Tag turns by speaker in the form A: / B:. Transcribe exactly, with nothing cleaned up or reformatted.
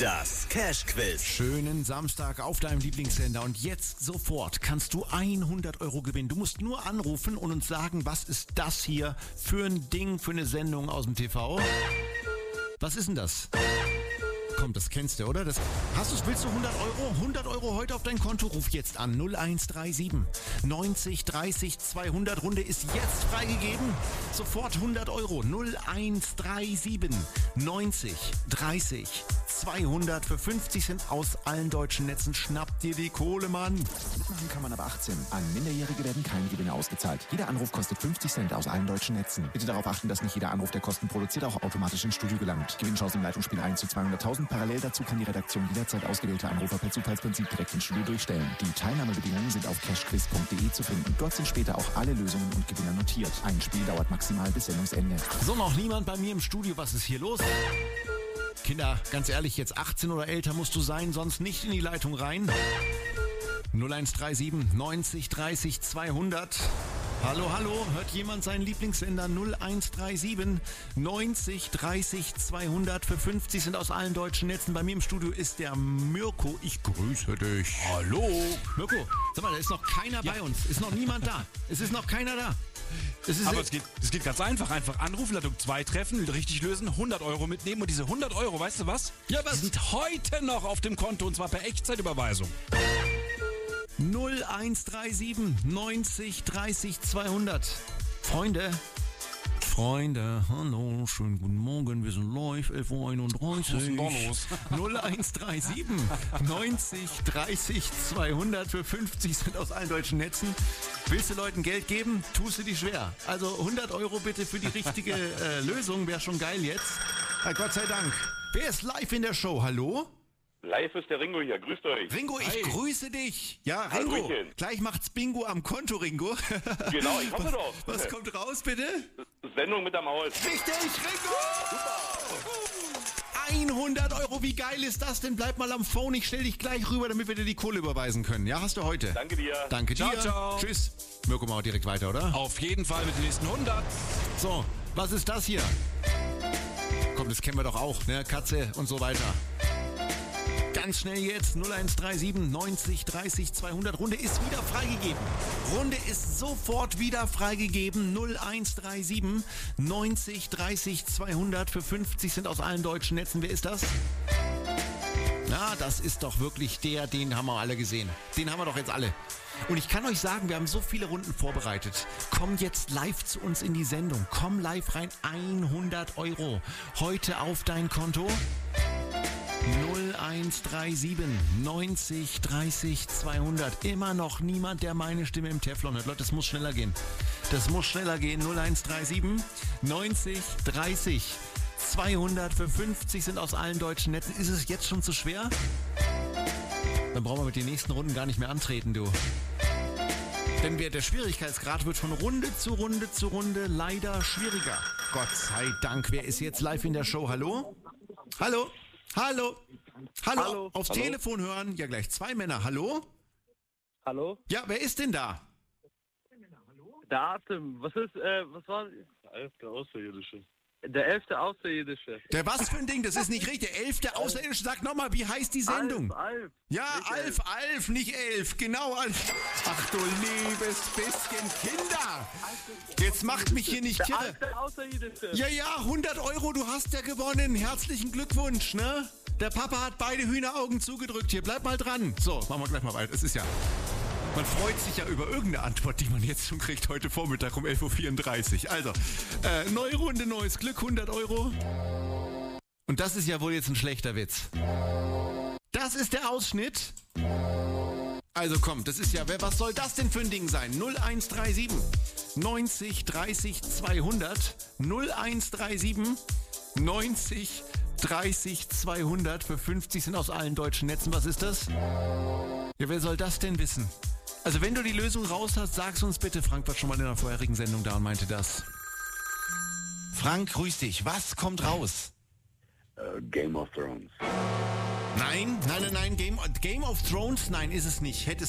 A: Das Cash-Quiz.
B: Schönen Samstag auf deinem Lieblingssender und jetzt sofort kannst du hundert Euro gewinnen. Du musst nur anrufen und uns sagen, was ist das hier für ein Ding, für eine Sendung aus dem T V? Was ist denn das? Komm, das kennst du, oder? Das, hast du, willst du hundert Euro? hundert Euro heute auf dein Konto? Ruf jetzt an null eins drei sieben neunzig dreißig zweihundert. Runde ist jetzt freigegeben. Sofort hundert Euro. null eins drei sieben neunzig dreißig zweihundert. Für fünfzig Cent aus allen deutschen Netzen. Schnapp dir die Kohle, Mann.
C: Mitmachen kann man ab achtzehn. An Minderjährige werden keine Gewinne ausgezahlt. Jeder Anruf kostet fünfzig Cent aus allen deutschen Netzen. Bitte darauf achten, dass nicht jeder Anruf, der Kosten produziert, auch automatisch ins Studio gelangt. Gewinnchance im Leitungsspiel eins zu zweihunderttausend. Parallel dazu kann die Redaktion jederzeit ausgewählte Anrufer per Zufallsprinzip direkt ins Studio durchstellen. Die Teilnahmebedingungen sind auf cashquiz punkt de zu finden. Dort sind später auch alle Lösungen und Gewinner notiert. Ein Spiel dauert maximal bis Sendungsende.
B: So, noch niemand bei mir im Studio. Was ist hier los? Kinder, ganz ehrlich, jetzt achtzehn oder älter musst du sein, sonst nicht in die Leitung rein. null eins drei sieben neunzig dreißig zweihundert. Hallo, hallo, hört jemand seinen Lieblingssender? null eins drei sieben neunzig dreißig zweihundert. Für fünfzig sind aus allen deutschen Netzen. Bei mir im Studio ist der Mirko. Ich grüße dich.
D: Hallo.
B: Mirko, sag mal, da ist noch keiner ja. bei uns. Ist noch niemand da. Es ist noch keiner da.
D: Es ist Aber es geht, es geht ganz einfach. Einfach anrufen, Leitung zwei treffen, richtig lösen, hundert Euro mitnehmen. Und diese hundert Euro, weißt du was?
B: Ja, was?
D: Die sind heute noch auf dem Konto und zwar per Echtzeitüberweisung.
B: null eins drei sieben neunzig dreißig zweihundert. Freunde, Freunde, hallo, schönen guten Morgen, wir sind live, elf Uhr einunddreißig.
D: Was ist denn da los?
B: null eins drei sieben neunzig dreißig zweihundert. Für fünfzig sind aus allen deutschen Netzen. Willst du Leuten Geld geben? Tust du dich schwer. Also hundert Euro bitte für die richtige äh, Lösung, wäre schon geil jetzt. Ja, Gott sei Dank. Wer ist live in der Show? Hallo?
E: Live ist der Ringo hier, grüßt euch.
B: Ringo, ich
D: Hi.
B: grüße dich. Ja, Ringo,
E: Hallöchen.
B: gleich macht's Bingo am Konto, Ringo.
E: Genau, ich hoffe
B: was,
E: doch.
B: Was kommt raus, bitte?
E: Sendung mit der Maus.
B: Richtig, Ringo! hundert Euro, wie geil ist das denn? Bleib mal am Phone, ich stell dich gleich rüber, damit wir dir die Kohle überweisen können. Ja, hast du heute.
E: Danke dir.
B: Danke
D: Ciao,
B: dir.
D: ciao.
B: Tschüss. Mirko, mal direkt weiter, oder?
D: Auf jeden Fall mit den nächsten hundert.
B: So, was ist das hier? Komm, das kennen wir doch auch, ne? Katze und so weiter. Ganz schnell jetzt, null eins drei sieben neunzig dreißig zweihundert. Runde ist wieder freigegeben. Runde ist sofort wieder freigegeben. null eins drei sieben neunzig dreißig zweihundert. Für fünfzig sind aus allen deutschen Netzen. Wer ist das? Na, das ist doch wirklich der, den haben wir alle gesehen. Den haben wir doch jetzt alle. Und ich kann euch sagen, wir haben so viele Runden vorbereitet. Komm jetzt live zu uns in die Sendung. Komm live rein. hundert Euro. Heute auf dein Konto. null eins drei sieben neunzig dreißig zweihundert. Immer noch niemand, der meine Stimme im Teflon hört. Leute, das muss schneller gehen. Das muss schneller gehen. null eins drei sieben neunzig dreißig zweihundert. Für fünfzig sind aus allen deutschen Netzen. Ist es jetzt schon zu schwer? Dann brauchen wir mit den nächsten Runden gar nicht mehr antreten, du. Denn der Schwierigkeitsgrad wird von Runde zu Runde zu Runde leider schwieriger. Gott sei Dank. Wer ist jetzt live in der Show? Hallo? Hallo? Hallo? Hallo?
F: Hallo?
B: Aufs
F: Hallo?
B: Telefon hören. Ja, gleich zwei Männer. Hallo?
F: Hallo?
B: Ja, wer ist denn da?
F: Der Atem. Was ist, äh, was war?
E: Der elfte Außerirdische.
F: Der elfte Außerirdische.
B: Der was für ein Ding? Das ist nicht richtig. Der elfte Außerirdische. Sag nochmal, wie heißt die Sendung?
F: Alf, Alf.
B: Ja,
F: Nicht
B: Alf, Alf, nicht elf. Genau, Alf. Ach du liebes bisschen Kinder. Jetzt macht mich hier nicht
F: Der
B: kirre.
F: elfte Außerirdische.
B: Ja, ja, hundert Euro, du hast ja gewonnen. Herzlichen Glückwunsch, ne? Der Papa hat beide Hühneraugen zugedrückt. Hier, bleib mal dran. So, machen wir gleich mal weiter. Es ist ja... Man freut sich ja über irgendeine Antwort, die man jetzt schon kriegt heute Vormittag um elf Uhr vierunddreißig. Also, äh, neue Runde, neues Glück, hundert Euro. Und das ist ja wohl jetzt ein schlechter Witz. Das ist der Ausschnitt. Also komm, das ist ja, wer, was soll das denn für ein Ding sein? null eins drei sieben neunzig dreißig zweihundert. null eins drei sieben neunzig dreißig zweihundert. Für fünfzig sind aus allen deutschen Netzen. Was ist das? Ja, wer soll das denn wissen? Also wenn du die Lösung raus hast, sag's uns bitte. Frank war schon mal in der vorherigen Sendung da und meinte das. Frank, grüß dich. Was kommt raus?
E: Uh, Game of Thrones.
B: Nein, nein, nein, nein. Game, Game of Thrones? Nein, ist es nicht. Hätte